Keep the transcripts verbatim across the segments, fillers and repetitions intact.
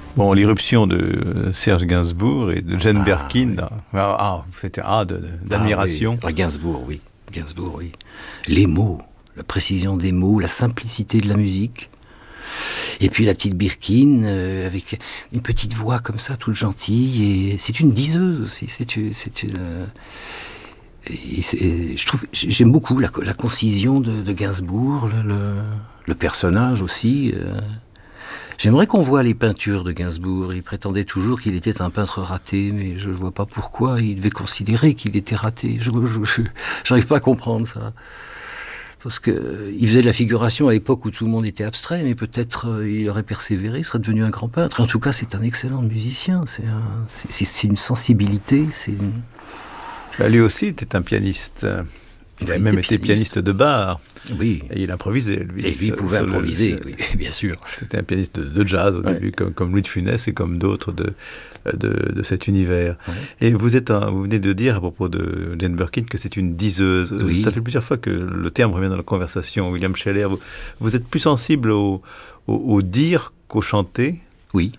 Bon, l'irruption de Serge Gainsbourg et de Jane Ah, Birkin, oui. là, ah, ah, c'était ah, de- de- d'admiration. Ah, oui. Ah, Gainsbourg, oui. Gainsbourg, oui. Les mots, la précision des mots, la simplicité de la musique. Et puis la petite Birkin, euh, avec une petite voix comme ça, toute gentille. Et c'est une diseuse aussi. C'est une... C'est une euh, et c'est- je trouve, j'aime beaucoup la, la concision de, de Gainsbourg, le, le, le personnage aussi. euh. J'aimerais qu'on voit les peintures de Gainsbourg. Il prétendait toujours qu'il était un peintre raté, mais je ne vois pas pourquoi il devait considérer qu'il était raté. Je n'arrive pas à comprendre ça. Parce qu'il faisait de la figuration à l'époque où tout le monde était abstrait, mais peut-être euh, il aurait persévéré, il serait devenu un grand peintre. En tout cas, c'est un excellent musicien. C'est, un, c'est, c'est une sensibilité. C'est une... Bah, lui aussi était un pianiste. Il a Il même était été pianiste de bar. Oui. Et il improvisait, lui. Et lui Ça- pouvait ça, le- improviser, c'est- oui, bien sûr. C'était un pianiste de, de jazz au Ouais. début, comme, comme Louis de Funès et comme d'autres de, de, de cet univers. Ouais. Et vous, êtes un- vous venez de dire à propos de Jane Birkin que c'est une diseuse. Oui. Ça fait plusieurs fois que le terme revient dans la conversation. William Scheller, vous, vous êtes plus sensible au, au, au dire qu'au chanter. Oui.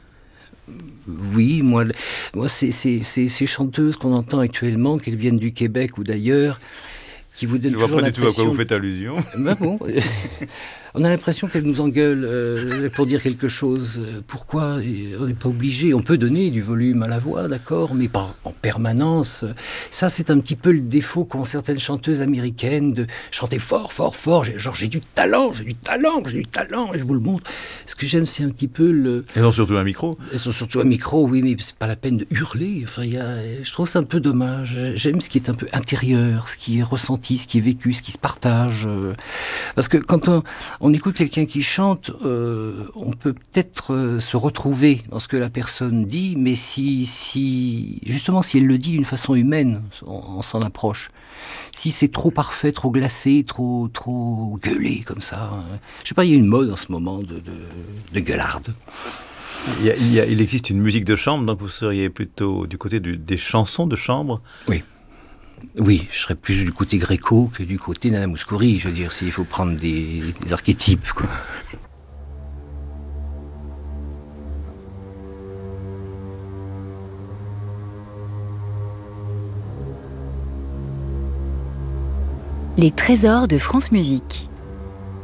Oui, moi, le- moi c'est, c'est, c'est ces chanteuses qu'on entend actuellement, qu'elles viennent du Québec ou d'ailleurs, qui vous donnent Je ne vois toujours pas du tout à quoi l'impression... vous faites allusion. Ben bon, on a l'impression qu'elle nous engueule euh, pour dire quelque chose. Pourquoi? Et on n'est pas obligé. On peut donner du volume à la voix, d'accord, mais pas en permanence. Ça, c'est un petit peu le défaut qu'ont certaines chanteuses américaines de chanter fort, fort, fort. J'ai- Genre, j'ai du talent, j'ai du talent, j'ai du talent, et je vous le montre. Ce que j'aime, c'est un petit peu le... Elles ont surtout un micro. Elles sont surtout un micro, oui, mais c'est pas la peine de hurler. Enfin, il y a, je trouve ça un peu dommage. J'aime ce qui est un peu intérieur, ce qui est ressenti, ce qui est vécu, ce qui se partage. euh. Parce que quand on, on écoute quelqu'un qui chante, euh, on peut peut-être euh, se retrouver dans ce que la personne dit, mais si, si justement, si elle le dit d'une façon humaine, on, on s'en approche. Si c'est trop parfait, trop glacé, trop, trop gueulé comme ça, euh, je sais pas, il y a une mode en ce moment de, de, de gueularde. Il, y a- il y a- il existe une musique de chambre, donc vous seriez plutôt du côté du- des chansons de chambre. Oui. Oui, je serais plus du côté gréco que du côté Nana Mouskouri, je veux dire, s'il faut prendre des, des archétypes, quoi. Les trésors de France Musique.